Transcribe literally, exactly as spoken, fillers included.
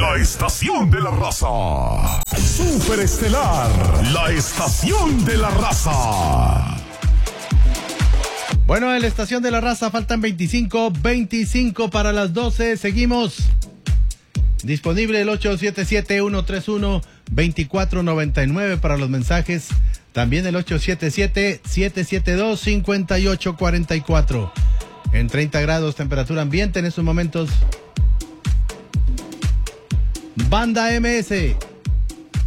La estación de la raza. Superestelar. La estación de la raza. Bueno, en la estación de la raza faltan veinticinco, veinticinco para las doce. Seguimos. Disponible el ocho siete siete, uno tres uno, dos cuatro nueve nueve para los mensajes. También el ocho siete siete, siete siete dos, cinco ocho cuatro cuatro. En treinta grados temperatura ambiente en estos momentos. Banda M S.